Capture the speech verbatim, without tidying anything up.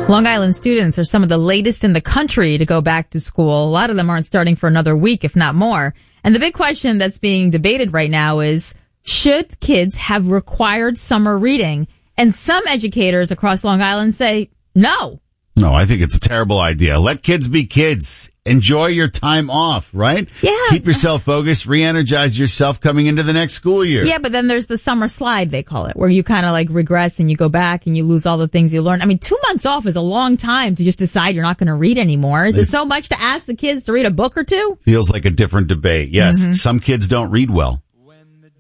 Long Island students are some of the latest in the country to go back to school. A lot of them aren't starting for another week, if not more. And the big question that's being debated right now is, should kids have required summer reading? And some educators across Long Island say no. No, I think it's a terrible idea. Let kids be kids. Enjoy your time off, right? Yeah. Keep yourself focused, re-energize yourself coming into the next school year. Yeah, but then there's the summer slide, they call it, where you kind of like regress and you go back and you lose all the things you learned. I mean, two months off is a long time to just decide you're not going to read anymore. Is it so much to ask the kids to read a book or two? Feels like a different debate. Yes, mm-hmm. Some kids don't read well.